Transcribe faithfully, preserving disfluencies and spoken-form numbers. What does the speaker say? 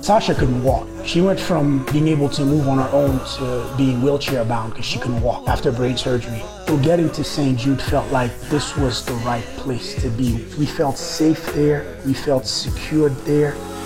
Sasha couldn't walk. She went from being able to move on her own to being wheelchair bound because she couldn't walk after brain surgery. So getting to Saint Jude felt like this was the right place to be. We felt safe there, we felt secured there.